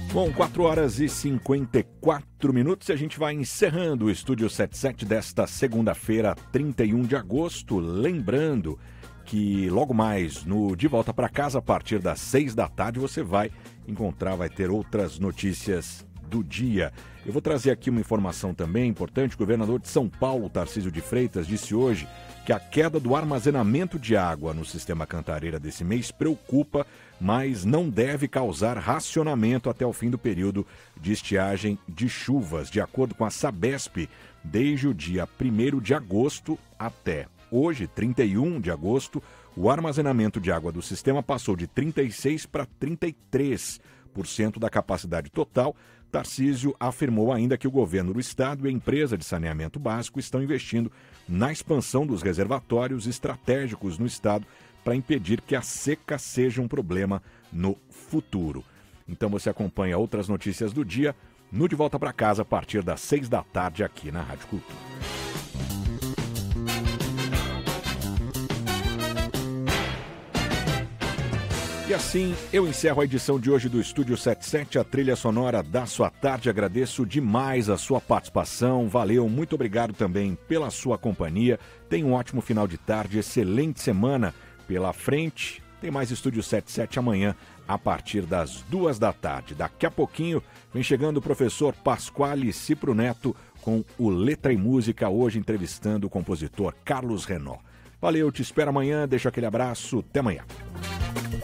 Bom, 4 horas e 54 minutos e a gente vai encerrando o Estúdio 77 desta segunda-feira, 31 de agosto. Lembrando que logo mais no De Volta para Casa, a partir das 6 da tarde, você vai ter outras notícias do dia. Eu vou trazer aqui uma informação também importante. O governador de São Paulo, Tarcísio de Freitas, disse hoje que a queda do armazenamento de água no sistema Cantareira desse mês preocupa, mas não deve causar racionamento até o fim do período de estiagem de chuvas. De acordo com a Sabesp, desde o dia 1º de agosto até hoje, 31 de agosto, o armazenamento de água do sistema passou de 36% para 33% da capacidade total. Tarcísio afirmou ainda que o governo do estado e a empresa de saneamento básico estão investindo na expansão dos reservatórios estratégicos no estado para impedir que a seca seja um problema no futuro. Então você acompanha outras notícias do dia no De Volta para Casa a partir das 6 da tarde aqui na Rádio Cultura. E assim eu encerro a edição de hoje do Estúdio 77, a trilha sonora da sua tarde. Agradeço demais a sua participação, valeu, muito obrigado também pela sua companhia. Tenha um ótimo final de tarde, excelente semana pela frente. Tem mais Estúdio 77 amanhã a partir das 2 da tarde. Daqui a pouquinho vem chegando o professor Pasquale Cipro Neto com o Letra e Música, hoje entrevistando o compositor Carlos Renaud. Valeu, te espero amanhã, deixo aquele abraço, até amanhã.